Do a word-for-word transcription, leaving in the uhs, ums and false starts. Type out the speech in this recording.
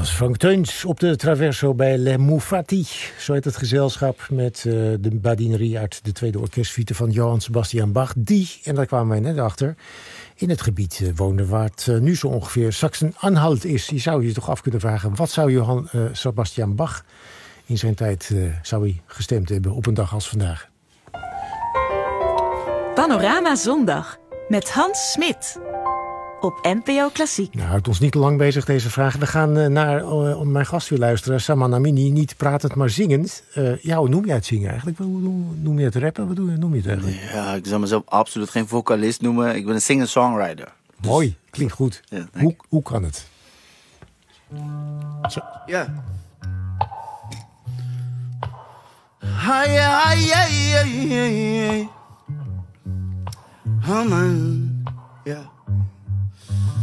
was Frank Teuns op de Traverso bij Le Moufati. Zo heet het gezelschap met uh, de badinerie uit de tweede orkestsuite van Johann Sebastian Bach. Die, en daar kwamen wij net achter, in het gebied uh, woonde waar het uh, nu zo ongeveer Sachsen-Anhalt is. Je zou je toch af kunnen vragen, wat zou Johann uh, Sebastian Bach in zijn tijd uh, zou hij gestemd hebben op een dag als vandaag? Panorama Zondag met Hans Smit op N P O Klassiek. Nou, houdt ons niet te lang bezig deze vraag. We gaan uh, naar uh, mijn gast weer luisteren. Saman Amini, niet pratend, maar zingend. Uh, ja, hoe noem jij het zingen eigenlijk? Hoe noem je het rappen? Wat noem je het eigenlijk? Ja, ik zou mezelf absoluut geen vocalist noemen. Ik ben een singer-songwriter. Dus... Mooi, klinkt goed. Ja, hoe, hoe kan het? Zo. Ja. Hi, hi, hi, hi, hi. Oh man, ja.